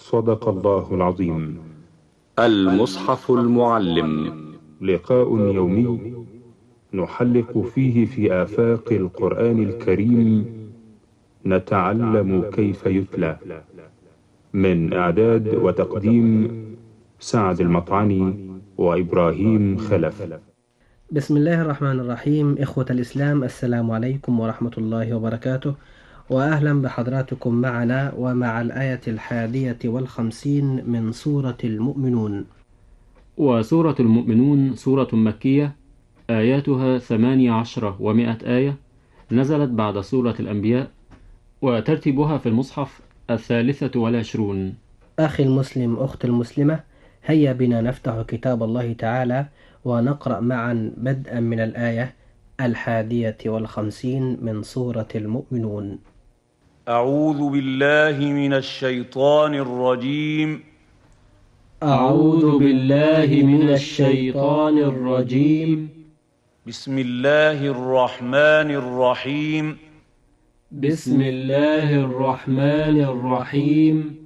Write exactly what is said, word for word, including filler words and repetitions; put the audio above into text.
صدق الله العظيم. المصحف المعلم، لقاء يومي نحلق فيه في آفاق القرآن الكريم، نتعلم كيف يتلى. من إعداد وتقديم سعد المطعني وإبراهيم خلف. بسم الله الرحمن الرحيم. إخوة الإسلام، السلام عليكم ورحمة الله وبركاته، وأهلا بحضراتكم معنا ومع الآية الحادية والخمسين من سورة المؤمنون. وسورة المؤمنون سورة مكية، آياتها ثمانية عشر ومائة آية، نزلت بعد سورة الأنبياء، وترتيبها في المصحف الثالثة والعشرون. أخي المسلم، أخت المسلمة، هيا بنا نفتح كتاب الله تعالى ونقرأ معا بدءا من الآية الحادية والخمسين من سورة المؤمنون. أعوذ بالله من الشيطان الرجيم. أعوذ بالله من الشيطان الرجيم. بسم الله الرحمن الرحيم. بسم الله الرحمن الرحيم.